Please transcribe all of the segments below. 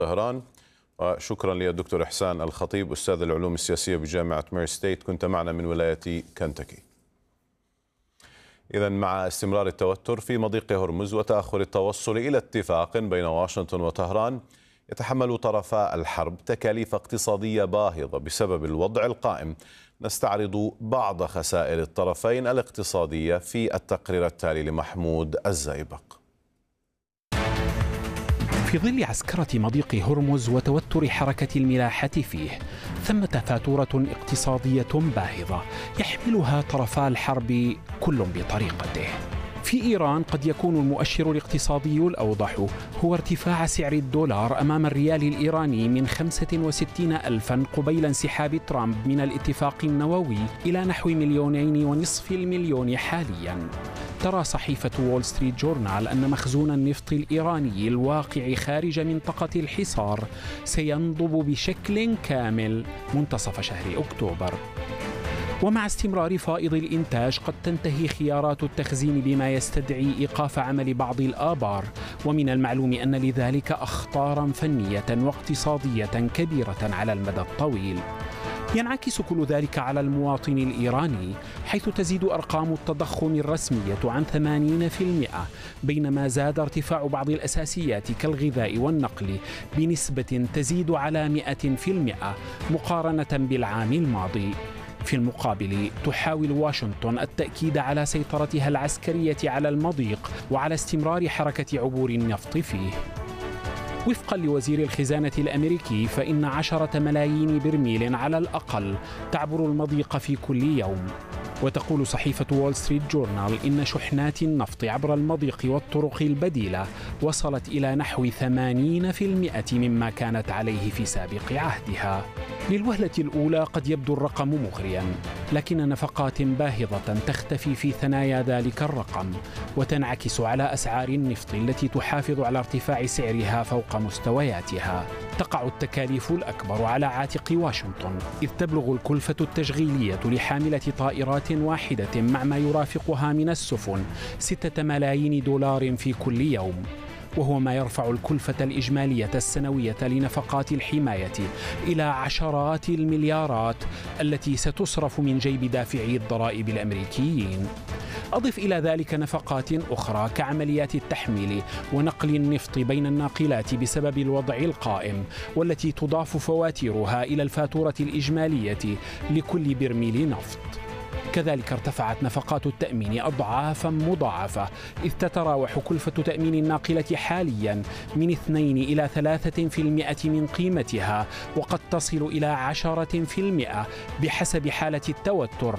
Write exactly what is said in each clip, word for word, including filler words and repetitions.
طهران. وشكرا للدكتور إحسان الخطيب أستاذ العلوم السياسية بجامعة ماري ستيت، كنت معنا من ولاية كنتاكي. إذن مع استمرار التوتر في مضيق هرمز وتأخر التوصل إلى اتفاق بين واشنطن وطهران، يتحمل طرفا الحرب تكاليف اقتصادية باهظة بسبب الوضع القائم. نستعرض بعض خسائر الطرفين الاقتصادية في التقرير التالي لمحمود الزئبق. في ظل عسكرة مضيق هرمز وتوتر حركة الملاحة فيه، ثمة فاتورة اقتصادية باهظة يحملها طرفا الحرب كل بطريقته. في إيران قد يكون المؤشر الاقتصادي الأوضح هو ارتفاع سعر الدولار أمام الريال الإيراني من خمسة وستين ألفا قبيل انسحاب ترامب من الاتفاق النووي إلى نحو مليونين ونصف المليون حالياً. ترى صحيفة وول ستريت جورنال أن مخزون النفط الإيراني الواقع خارج منطقة الحصار سينضب بشكل كامل منتصف شهر أكتوبر. ومع استمرار فائض الإنتاج قد تنتهي خيارات التخزين بما يستدعي إيقاف عمل بعض الآبار، ومن المعلوم أن لذلك أخطارا فنية واقتصادية كبيرة على المدى الطويل. ينعكس كل ذلك على المواطن الإيراني، حيث تزيد أرقام التضخم الرسمية عن ثمانين بالمئة، بينما زاد ارتفاع بعض الأساسيات كالغذاء والنقل بنسبة تزيد على مئة بالمئة مقارنة بالعام الماضي. في المقابل تحاول واشنطن التأكيد على سيطرتها العسكرية على المضيق وعلى استمرار حركة عبور النفط فيه. وفقا لوزير الخزانة الأمريكي، فإن عشرة ملايين برميل على الأقل تعبر المضيق في كل يوم. وتقول صحيفة وول ستريت جورنال إن شحنات النفط عبر المضيق والطرق البديلة وصلت إلى نحو ثمانين بالمئة مما كانت عليه في سابق عهدها. للوهلة الأولى قد يبدو الرقم مغريا، لكن نفقات باهظة تختفي في ثنايا ذلك الرقم وتنعكس على أسعار النفط التي تحافظ على ارتفاع سعرها فوق مستوياتها. تقع التكاليف الأكبر على عاتق واشنطن، إذ تبلغ الكلفة التشغيلية لحاملة طائرات واحدة مع ما يرافقها من السفن ستة ملايين دولار في كل يوم، وهو ما يرفع الكلفة الإجمالية السنوية لنفقات الحماية إلى عشرات المليارات التي ستصرف من جيب دافعي الضرائب الأمريكيين. أضف إلى ذلك نفقات أخرى كعمليات التحميل ونقل النفط بين الناقلات بسبب الوضع القائم، والتي تضاف فواتيرها إلى الفاتورة الإجمالية لكل برميل نفط. كذلك ارتفعت نفقات التأمين أضعافا مضاعفة، إذ تتراوح كلفة تأمين الناقلة حاليا من اثنين إلى ثلاثة في المئة من قيمتها، وقد تصل إلى عشرة في المئة بحسب حالة التوتر،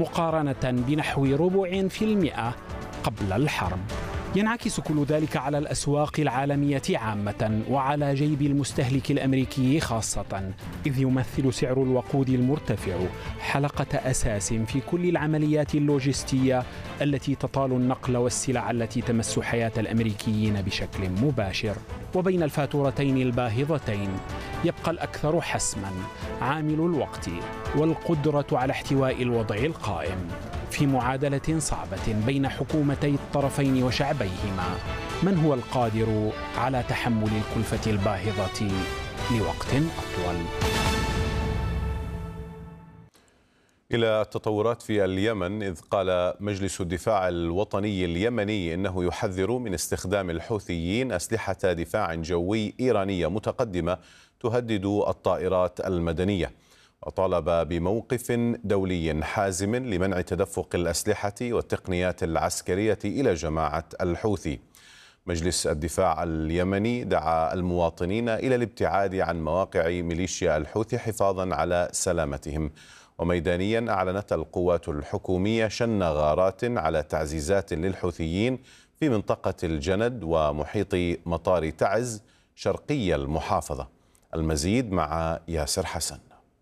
مقارنة بنحو ربع في المئة قبل الحرب. ينعكس كل ذلك على الأسواق العالمية عامة وعلى جيب المستهلك الأمريكي خاصة، إذ يمثل سعر الوقود المرتفع حلقة أساس في كل العمليات اللوجستية التي تطال النقل والسلع التي تمس حياة الأمريكيين بشكل مباشر. وبين الفاتورتين الباهظتين يبقى الأكثر حسما عامل الوقت والقدرة على احتواء الوضع القائم في معادلة صعبة بين حكومتي الطرفين وشعبيهما. من هو القادر على تحمل الكلفة الباهظة لوقت أطول؟ إلى التطورات في اليمن، إذ قال مجلس الدفاع الوطني اليمني إنه يحذر من استخدام الحوثيين أسلحة دفاع جوي إيرانية متقدمة تهدد الطائرات المدنية، وطالب بموقف دولي حازم لمنع تدفق الأسلحة والتقنيات العسكرية إلى جماعة الحوثي. مجلس الدفاع اليمني دعا المواطنين إلى الابتعاد عن مواقع ميليشيا الحوثي حفاظا على سلامتهم. وميدانيا أعلنت القوات الحكومية شن غارات على تعزيزات للحوثيين في منطقة الجند ومحيط مطار تعز شرقي المحافظة. المزيد مع ياسر حسن.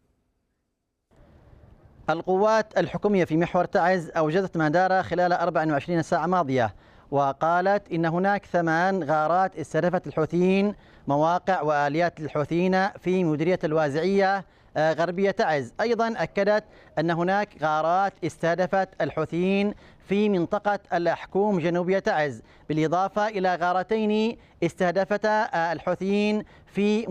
القوات الحكومية في محور تعز أوجدت ما دار خلال أربع وعشرين ساعة ماضية، وقالت إن هناك ثمان غارات استهدفت الحوثيين مواقع وآليات الحوثيين في مديرية الوازعية غربية تعز. أيضا أكدت أن هناك غارات استهدفت الحوثيين في منطقة الحكوم جنوبية تعز، بالإضافة إلى غارتين استهدفتا الحوثيين في